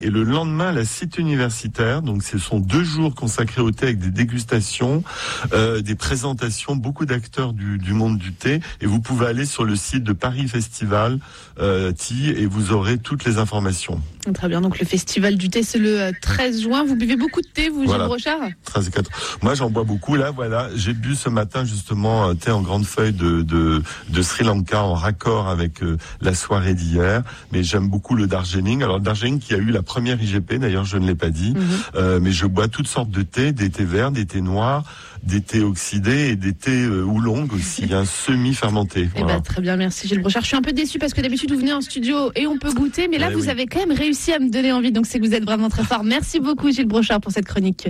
Et le lendemain, la cité universitaire. Donc, ce sont 2 jours consacrés au thé avec des dégustations, des présentations, beaucoup d'acteurs du monde du thé. Et vous pouvez aller sur le site de Paris Festival Tea et vous aurez toutes les informations. Très bien. Donc, le festival du thé, c'est le 13 juin. Vous buvez beaucoup de thé, vous, Gilles Brochard ? 13 et 4. Moi, j'en bois beaucoup. Là, voilà. J'ai bu ce matin, justement, un thé en grande feuille de Sri Lanka en raccord avec la soirée d'hier. Mais j'aime beaucoup le Darjeeling. Alors, le Darjeeling qui a eu la première IGP, d'ailleurs, je ne l'ai pas dit. Mais je bois toutes sortes de thés, des thés verts, des thés noirs, des thés oxydés et des thés oolong aussi, semi-fermentés. Voilà. Très bien, merci Gilles Brochard. Je suis un peu déçue parce que d'habitude vous venez en studio et on peut goûter, mais là vous avez quand même réussi à me donner envie, donc c'est que vous êtes vraiment très fort. Merci beaucoup Gilles Brochard pour cette chronique.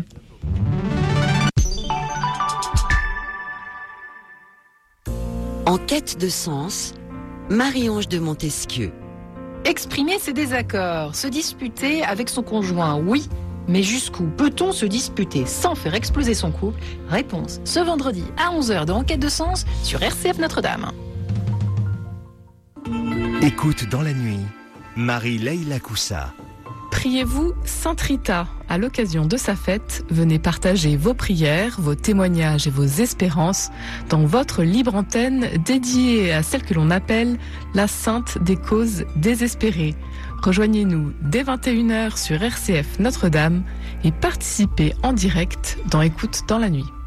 En quête de sens, Marie-Ange de Montesquieu. Exprimer ses désaccords, se disputer avec son conjoint, oui. Mais jusqu'où peut-on se disputer sans faire exploser son couple ? Réponse ce vendredi à 11h dans Enquête de Sens sur RCF Notre-Dame. Écoute dans la nuit, Marie-Leila Coussa. Priez-vous Sainte Rita. À l'occasion de sa fête, venez partager vos prières, vos témoignages et vos espérances dans votre libre antenne dédiée à celle que l'on appelle la Sainte des causes désespérées. Rejoignez-nous dès 21h sur RCF Notre-Dame et participez en direct dans Écoute dans la nuit.